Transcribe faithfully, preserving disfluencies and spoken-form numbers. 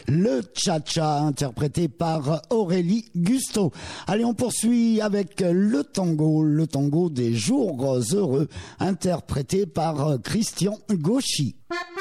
le cha-cha interprété par Aurélie Gusto. Allez, on poursuit avec le tango, le tango des jours heureux interprété par Christian Gauchy.